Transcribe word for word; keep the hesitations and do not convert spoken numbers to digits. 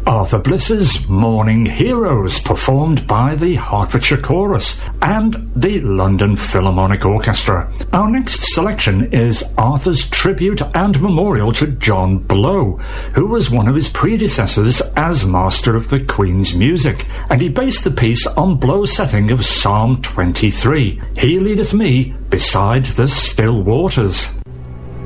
Arthur Bliss's Morning Heroes, performed by the Hertfordshire Chorus and the London Philharmonic Orchestra. Our next selection is Arthur's tribute and memorial to John Blow, who was one of his predecessors as Master of the Queen's Music, and he based the piece on Blow's setting of Psalm twenty-three, He leadeth me beside the still waters.